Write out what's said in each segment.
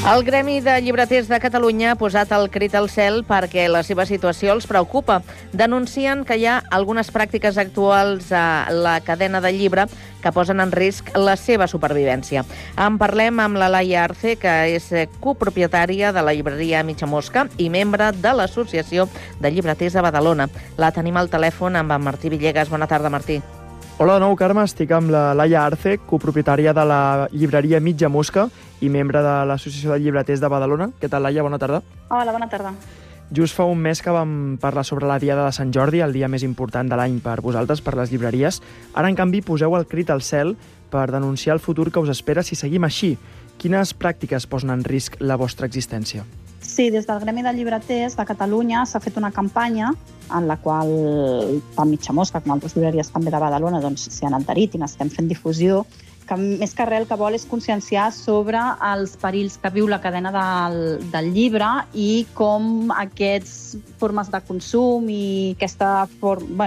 El Gremi de Llibreters de Catalunya ha posat el crit al cel perquè la seva situació els preocupa. Denuncien que hi ha algunes pràctiques actuals a la cadena del llibre que posen en risc la seva supervivència. En parlem amb la Laia Arce, que és copropietària de la llibreria Mitja Mosca i membre de l'Associació de Llibreters de Badalona. La tenim al telèfon amb en Martí Villegas. Bona tarda, Martí. Hola de nou, Carme. Estic amb la Laia Arce, copropietària de la llibreria Mitja Mosca i membre de l'Associació de Llibreters de Badalona. Què tal, Laia? Bona tarda. Hola, bona tarda. Just fa un mes que vam parlar sobre la Diada de Sant Jordi, el dia més important de l'any per vosaltres, per les llibreries. Ara, en canvi, poseu el crit al cel per denunciar el futur que us espera si seguim així. Quines pràctiques posen en risc la vostra existència? Sí, des del Gremi de Llibreters de Catalunya s'ha fet una campanya en la qual tant Mitja Mosca com altres llibreries també de Badalona s'hi han adherit i n'estem fent difusió, que més que res el que vol és conscienciar sobre els perills que viu la cadena del llibre i com aquestes formes de consum i aquesta forma,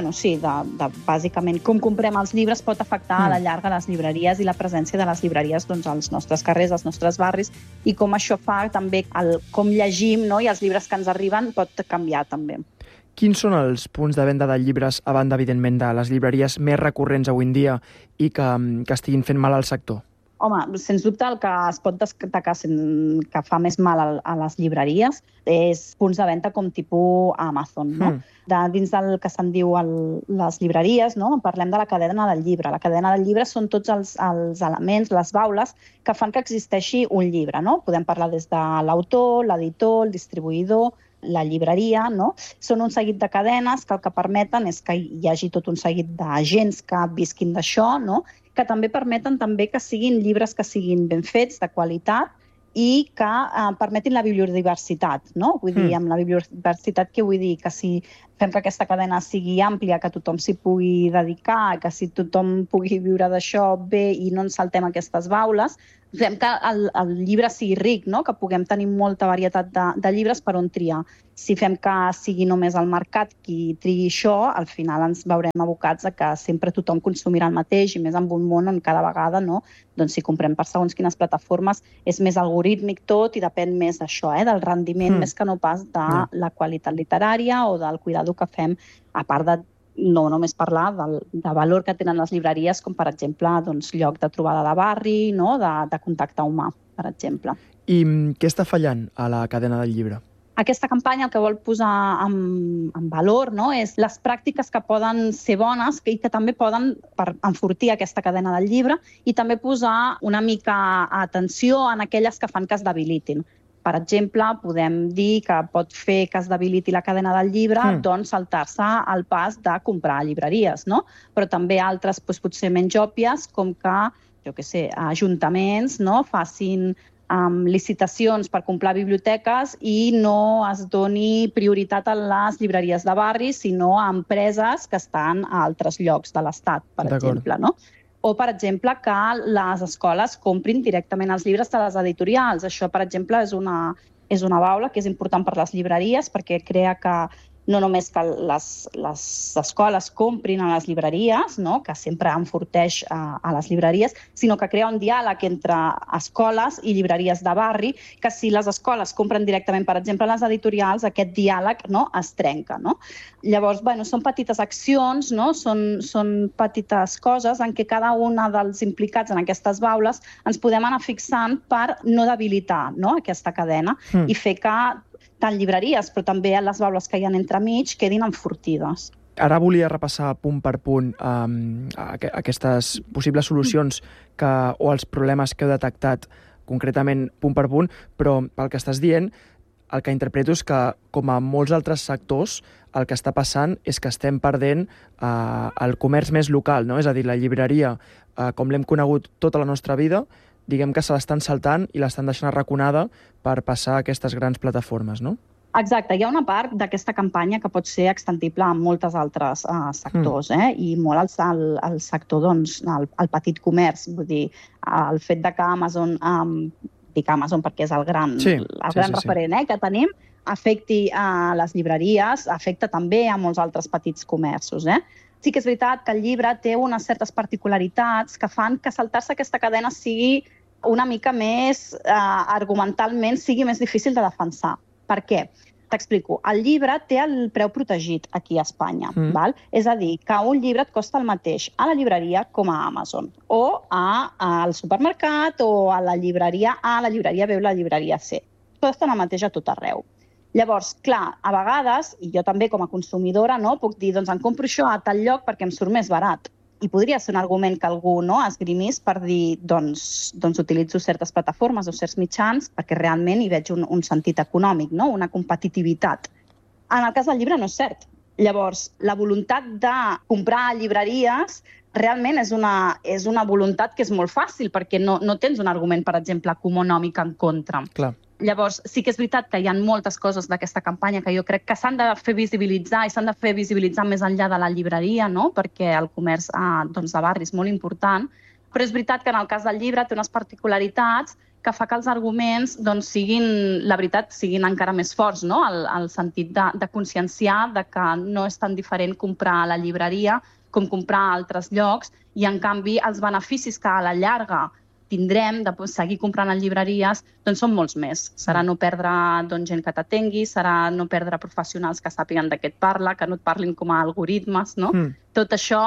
bàsicament com comprem els llibres pot afectar a la llarga les llibreries i la presència de les llibreries als nostres carrers, als nostres barris, i com això fa també com llegim, no? I els llibres que ens arriben pot canviar també. Quins són els punts de venda de llibres, a banda, evidentment, de les llibreries més recurrents avui en dia i que estiguin fent mal al sector? Home, sens dubte el que es pot destacar que fa més mal a les llibreries és punts de venda com tipus Amazon, no? Dins del que se'n diu les llibreries, no? Parlem de la cadena del llibre. La cadena del llibre són tots els elements, les baules que fan que existeixi un llibre, no? Podem parlar des de l'autor, l'editor, el distribuïdor, la llibreria, no? Són un seguit de cadenes que el que permeten és que hi hagi tot un seguit d'agents que visquin d'això, no? Que també permeten que siguin llibres que siguin ben fets, de qualitat, i que permetin la biodiversitat, no? Vull dir, amb la biodiversitat, què vull dir? Que si fem que aquesta cadena sigui àmplia, que tothom s'hi pugui dedicar, que si tothom pugui viure d'això bé i no ens saltem aquestes baules, fem que el llibre sigui ric, no? Que puguem tenir molta varietat de llibres per on triar. Si fem que sigui només el mercat qui trigui això, al final ens veurem abocats a que sempre tothom consumirà el mateix, i més en un món on cada vegada, no? Doncs si comprem per segons quines plataformes és més algorítmic tot i depèn més d'això, del rendiment, més que no pas de la qualitat literària o del cuidado que fem, a part de no només parlar de valor que tenen les llibreries, com per exemple lloc de trobada de barri, no? De contacte humà, per exemple. I què està fallant a la cadena del llibre? Aquesta campanya el que vol posar en valor, no? És les pràctiques que poden ser bones i que també poden enfortir aquesta cadena del llibre, i també posar una mica atenció en aquelles que fan que es debilitin. Per exemple, podem dir que pot fer que es debiliti la cadena del llibre, saltar-se el pas de comprar llibreries, no? Però també altres potser menys òbvies, com que, ajuntaments facin licitacions per comprar biblioteques i no es doni prioritat a les llibreries de barri, sinó a empreses que estan a altres llocs de l'Estat, per exemple, no? O, per exemple, que les escoles comprin directament els llibres de les editorials. Això, per exemple, és una baula que és important per les llibreries perquè crea que no només que les escoles comprin a les llibreries, no? Que sempre enforteix a les llibreries, sinó que crea un diàleg entre escoles i llibreries de barri, que si les escoles compren directament, per exemple, a les editorials, aquest diàleg es trenca, no? Llavors, són petites accions, no? Són petites coses en què cada una dels implicats en aquestes baules ens podem anar fixant per no debilitar, no? Aquesta cadena i fer que tant llibreries, però també les baules que hi ha entremig quedin enfortides. Ara volia repassar punt per punt aquestes possibles solucions o els problemes que heu detectat concretament punt per punt, però pel que estàs dient, el que interpreto és que, com a molts altres sectors, el que està passant és que estem perdent el comerç més local, no? És a dir, la llibreria, com l'hem conegut tota la nostra vida, diguem que se l'estan saltant i l'estan deixant arraconada per passar a aquestes grans plataformes, no? Exacte, hi ha una part d'aquesta campanya que pot ser extendible a molts altres sectors, i molt al sector, el petit comerç. Vull dir, el fet de que Amazon, dic Amazon perquè és el gran referent que tenim, afecti a les llibreries, afecta també a molts altres petits comerços. Sí que és veritat que el llibre té unes certes particularitats que fan que saltar-se aquesta cadena sigui una mica més argumentalment sigui més difícil de defensar. Per què? T'explico. El llibre té el preu protegit aquí a Espanya. Val? És a dir, que un llibre et costa el mateix a la llibreria com a Amazon, o al supermercat, o a la llibreria A, la llibreria B o la llibreria C. Costa el mateix a tot arreu. Llavors, clar, a vegades, i jo també com a consumidora puc dir, doncs em compro això a tal lloc perquè em surt més barat. I podria ser un argument que algú esgrimís per dir, doncs utilitzo certes plataformes o certs mitjans perquè realment hi veig un sentit econòmic, una competitivitat. En el cas del llibre no és cert. Llavors, la voluntat de comprar a llibreries realment és una voluntat que és molt fàcil perquè no tens un argument, per exemple, econòmic en contra. Clar. Llavors, sí que és veritat que hi ha moltes coses d'aquesta campanya que jo crec que s'han de fer visibilitzar i s'han de fer visibilitzar més enllà de la llibreria, perquè el comerç de barri és molt important, però és veritat que en el cas del llibre té unes particularitats que fa que els arguments siguin encara més forts, el sentit de conscienciar de que no és tan diferent comprar a la llibreria com comprar a altres llocs i, en canvi, els beneficis que a la llarga tindrem de seguir comprant a llibreries són molts més. Serà no perdre gent que t'atengui, serà no perdre professionals que sàpiguen de què et parla, que no et parlin com a algoritmes. Tot això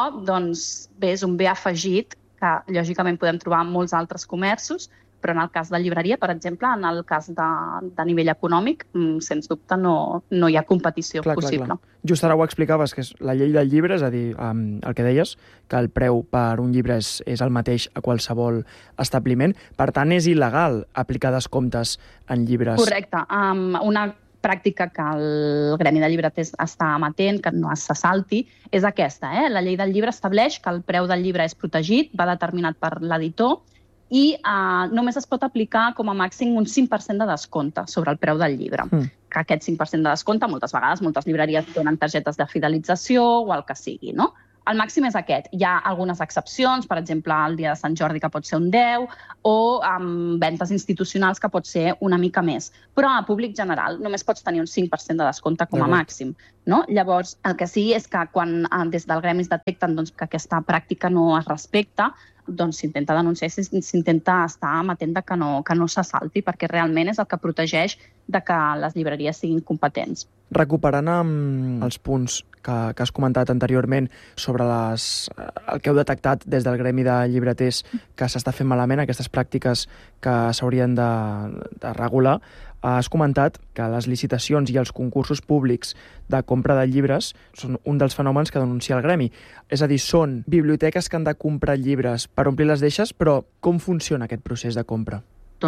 és un bé afegit que, lògicament, podem trobar en molts altres comerços, però en el cas de llibreria, per exemple, en el cas de nivell econòmic, sens dubte no hi ha competició possible. Clar. Just ara ho explicaves, que és la llei del llibre, és a dir, el que deies, que el preu per un llibre és el mateix a qualsevol establiment. Per tant, és il·legal aplicar descomptes en llibres. Correcte. Una pràctica que el Gremi de Llibreters està amatent, que no se salti, és aquesta. La llei del llibre estableix que el preu del llibre és protegit, va determinat per l'editor, i només es pot aplicar com a màxim un 5% de descompte sobre el preu del llibre. Que aquest 5% de descompte, moltes vegades, moltes llibreries donen targetes de fidelització o el que sigui, El màxim és aquest. Hi ha algunes excepcions, per exemple, el dia de Sant Jordi, que pot ser un 10, o amb ventes institucionals, que pot ser una mica més. Però a públic general només pots tenir un 5% de descompte com a màxim. Llavors, el que sí és que quan des del gremi es detecten que aquesta pràctica no es respecta, s'intenta denunciar i s'intenta estar amatent que no se salti, perquè realment és el que protegeix de que les llibreries siguin competents. Recuperant els punts que has comentat anteriorment sobre el que heu detectat des del Gremi de Llibreters que s'està fent malament, aquestes pràctiques que s'haurien de regular, has comentat que les licitacions i els concursos públics de compra de llibres són un dels fenòmens que denuncia el Gremi. És a dir, són biblioteques que han de comprar llibres per omplir les deixes, però com funciona aquest procés de compra?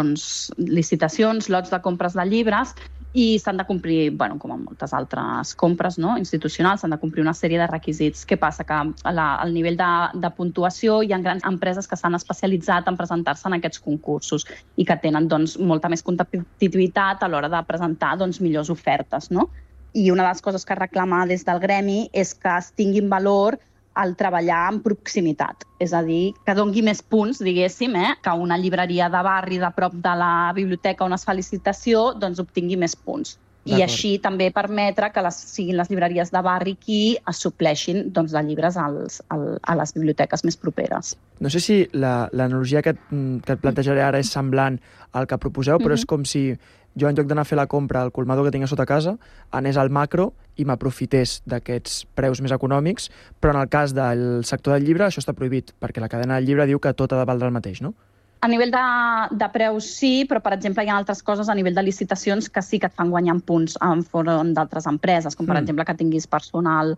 Licitacions, lots de compres de llibres, i s'han de complir, com en moltes altres compres institucionals, s'han de complir una sèrie de requisits. Què passa? Que al nivell de puntuació hi ha grans empreses que s'han especialitzat en presentar-se en aquests concursos i que tenen molta més competitivitat a l'hora de presentar millors ofertes. I una de les coses que reclama des del Gremi és que es tinguin valor al treballar en proximitat. És a dir, que doni més punts, diguéssim, que una llibreria de barri de prop de la biblioteca on es fa licitació obtingui més punts. I així també permetre que siguin les llibreries de barri qui es supleixin de llibres a les biblioteques més properes. No sé si l'analogia que et plantejaré ara és semblant al que proposeu, però és com si jo, en lloc d'anar a fer la compra al colmador que tinc a sota casa, anés al macro i m'aprofités d'aquests preus més econòmics, però en el cas del sector del llibre això està prohibit, perquè la cadena del llibre diu que tot ha de valdre el mateix, no? A nivell de preus sí, però, per exemple, hi ha altres coses a nivell de licitacions que sí que et fan guanyar punts enfront d'altres empreses, com per exemple que tinguis personal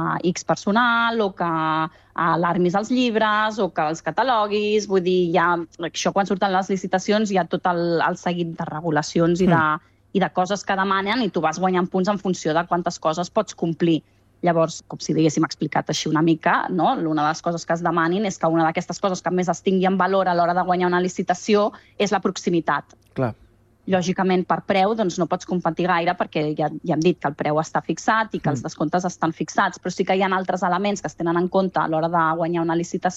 X personal, o que alarmis els llibres, o que els cataloguis. Vull dir, això quan surten les licitacions hi ha tot el seguit de regulacions i de coses que demanen, i tu vas guanyant punts en funció de quantes coses pots complir. Llavors, com si diguéssim explicat així una mica, una de les coses que es demanin és que una d'aquestes coses que més es tingui en valor a l'hora de guanyar una licitació és la proximitat. Clar. Lògicament, per preu no pots competir gaire perquè ja hem dit que el preu està fixat i que els descomptes estan fixats, però sí que hi ha altres elements que es tenen en compte a l'hora de guanyar una licitació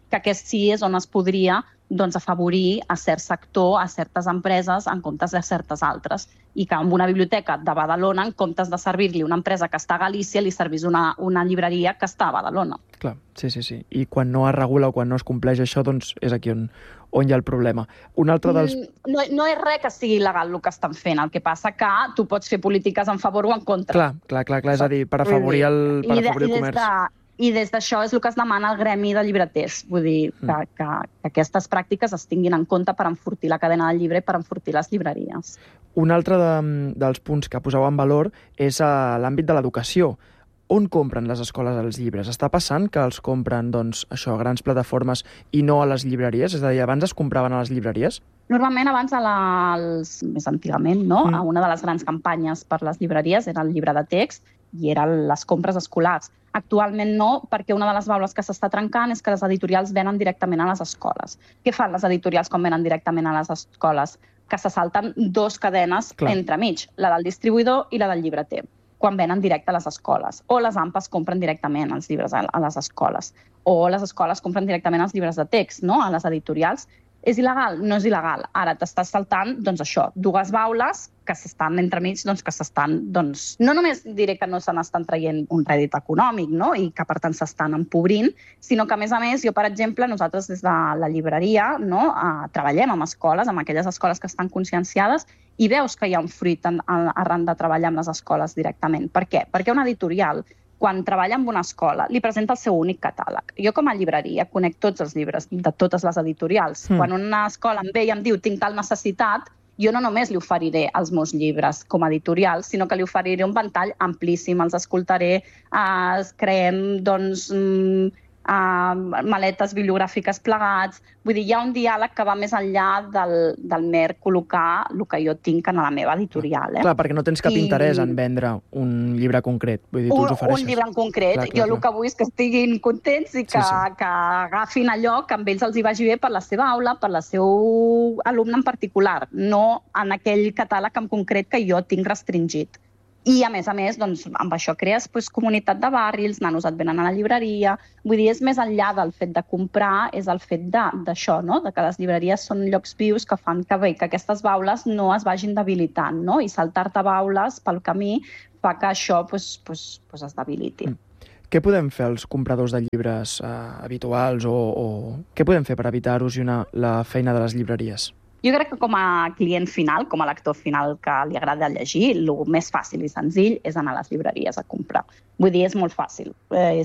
que aquest sí és on es podria afavorir a cert sector, a certes empreses, en comptes de certes altres. I que amb una biblioteca de Badalona, en comptes de servir-li una empresa que està a Galícia, li servís una llibreria que està a Badalona. Clar, sí. I quan no es regula o quan no es compleix això, doncs és aquí on hi ha el problema. Un altre dels... No és res que sigui il·legal el que estan fent, el que passa que tu pots fer polítiques en favor o en contra. Clar, és a dir, per afavorir el comerç. I des d'això és el que es demana al gremi de llibreters, vull dir, que aquestes pràctiques es tinguin en compte per enfortir la cadena del llibre i per enfortir les llibreries. Un altre dels punts que poseu en valor és l'àmbit de l'educació. On compren les escoles els llibres? Està passant que els compren, doncs, això, a grans plataformes i no a les llibreries? És a dir, abans es compraven a les llibreries? Normalment, abans, més antigament, no? Una de les grans campanyes per les llibreries era el llibre de text i eren les compres escolars. Actualment no, perquè una de les baules que s'està trencant és que les editorials venen directament a les escoles. Què fan les editorials quan venen directament a les escoles? Que se salten 2 cadenes entremig, la del distribuïdor i la del llibreter, quan venen directe a les escoles. O les AMPAs compren directament els llibres a les escoles. O les escoles compren directament els llibres de text, no?, a les editorials. És il·legal? No és il·legal. Ara t'estàs saltant, doncs això, 2 baules que s'estan entremig, doncs que s'estan, doncs... No només diré que no se n'estan traient un rèdit econòmic, no?, i que per tant s'estan empobrint, sinó que a més, jo, per exemple, nosaltres des de la llibreria, no?, treballem amb escoles, amb aquelles escoles que estan conscienciades, i veus que hi ha un fruit arran de treballar amb les escoles directament. Per què? Perquè una editorial, quan treballa amb una escola, li presenta el seu únic catàleg. Jo, com a llibreria, conec tots els llibres de totes les editorials. Quan una escola em ve i em diu tinc tal necessitat, jo no només li oferiré els meus llibres com a editorial, sinó que li oferiré un ventall amplíssim, els escoltaré, creem, doncs, maletes bibliogràfiques plegats. Vull dir, hi ha un diàleg que va més enllà del mer col·locar el que jo tinc en la meva editorial. Clar, perquè no tens cap interès en vendre un llibre concret. Vull dir, tu els ofereixes. Un llibre en concret. Jo el que vull és que estiguin contents i que agafin allò que amb ells els hi vagi bé per la seva aula, per la seu alumne en particular, no en aquell catàleg en concret que jo tinc restringit. I, a més, doncs, amb això crees comunitat de barri, els nanos et venen a la llibreria. Vull dir, és més enllà del fet de comprar, és el fet d'això, no?, de que les llibreries són llocs vius que fan que aquestes baules no es vagin debilitant, no?, i saltar-te baules pel camí fa que això es debiliti. Què podem fer els compradors de llibres habituals o què podem fer per evitar erosionar la feina de les llibreries? Jo crec que com a client final, com a lector final que li agrada llegir, el més fàcil i senzill és anar a les llibreries a comprar. Vull dir, és molt fàcil.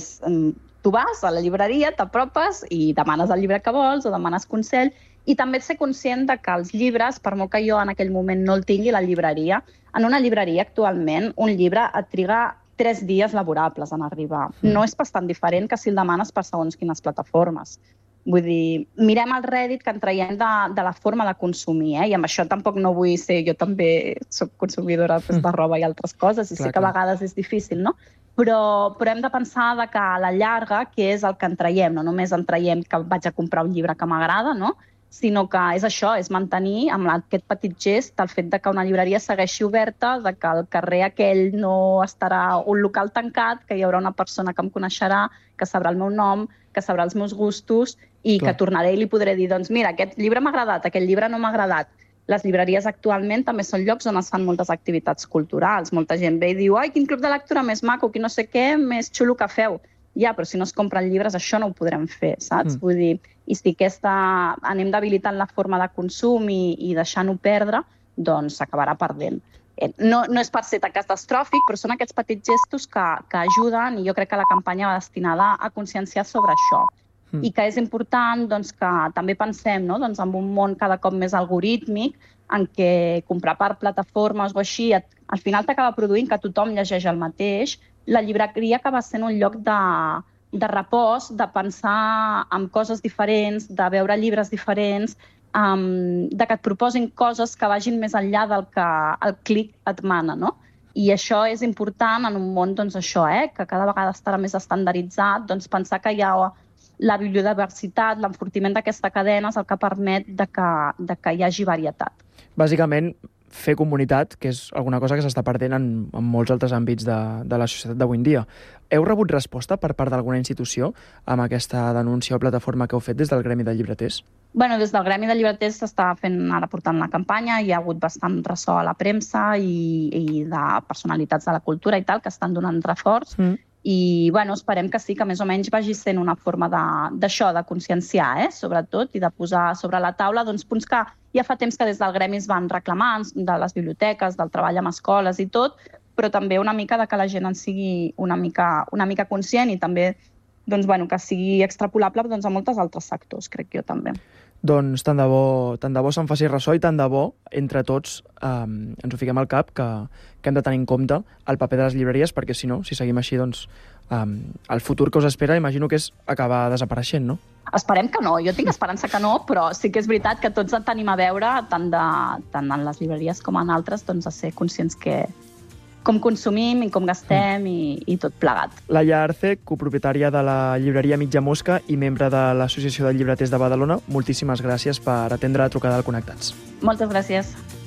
Tu vas a la llibreria, t'apropes i demanes el llibre que vols o demanes consell, i també ser conscient de que els llibres, per molt que jo en aquell moment no el tingui a la llibreria, en una llibreria actualment un llibre et triga 3 dies laborables en arribar. No és bastant diferent que si el demanes per segons quines plataformes. Vull dir, mirem el Reddit que en traiem de la forma de consumir, i amb això tampoc no vull ser... Jo també soc consumidora de roba i altres coses, i sé que a vegades és difícil, no? Però hem de pensar que a la llarga, què és el que en traiem? No només en traiem que vaig a comprar un llibre que m'agrada, no?, sinó que és això, és mantenir amb aquest petit gest el fet de que una llibreria segueixi oberta, de que el carrer aquell no estarà un local tancat, que hi haurà una persona que em coneixerà, que sabrà el meu nom, que sabrà els meus gustos i que tornaré i li podré dir, doncs mira, aquest llibre m'ha agradat, aquest llibre no m'ha agradat. Les llibreries actualment també són llocs on es fan moltes activitats culturals. Molta gent ve i diu, ai, quin club de lectura més maco, quin no sé què, més xulo que feu. Ja, però si no es compren llibres, això no ho podrem fer, saps? Vull dir, i si anem debilitant la forma de consum i deixant-ho perdre, doncs s'acabarà perdent. No és per ser catastròfic, però són aquests petits gestos que ajuden, i jo crec que la campanya va destinada a conscienciar sobre això. I que és important doncs, que també pensem, no?, doncs, en un món cada cop més algorítmic, en què comprar per plataformes o així, al final t'acaba produint que tothom llegeix el mateix. La llibreria acaba sent un lloc de repòs, de pensar en coses diferents, de veure llibres diferents, de que et proposin coses que vagin més enllà del que el clic et mana, no? I això és important en un món, doncs, això, que cada vegada estarà més estandarditzat, doncs, pensar que hi ha la biodiversitat, l'enfortiment d'aquesta cadena és el que permet que hi hagi varietat. Bàsicament, fer comunitat, que és alguna cosa que s'està perdent en molts altres àmbits de la societat d'avui en dia. Heu rebut resposta per part d'alguna institució amb aquesta denúncia o plataforma que heu fet des del Gremi de Llibreters? Bueno, des del Gremi de Llibreters s'està ara portant la campanya, hi ha hagut bastant ressò a la premsa i de personalitats de la cultura i tal, que estan donant reforç. I bueno, esperem que sí, que més o menys vagi sent una forma d'això, de conscienciar, sobretot, i de posar sobre la taula punts que ja fa temps que des del gremi es van reclamar, de les biblioteques, del treball amb escoles i tot, però també una mica de que la gent en sigui una mica conscient i també que sigui extrapolable a molts altres sectors, crec jo també. Doncs tant de bo se'n faci ressò i tant de bo, entre tots, ens ho fiquem al cap, que hem de tenir en compte el paper de les llibreries, perquè si no, si seguim així, doncs el futur que us espera imagino que és acabar desapareixent, no? Esperem que no, jo tinc esperança que no, però sí que és veritat que tots en tenim a veure, tant en les llibreries com en altres, doncs a ser conscients que com consumim i com gastem i tot plegat. Laia Arce, copropietària de la llibreria Mitja Mosca i membre de l'Associació de Llibreters de Badalona, moltíssimes gràcies per atendre la trucada al Connectats. Moltes gràcies.